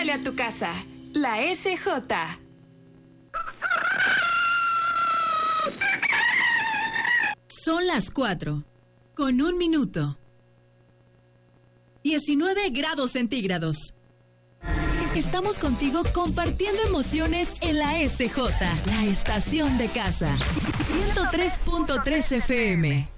Pásale a tu casa. La SJ. Son las 4:01. 19 grados centígrados. Estamos contigo compartiendo emociones en la SJ, la estación de casa. 103.3 FM.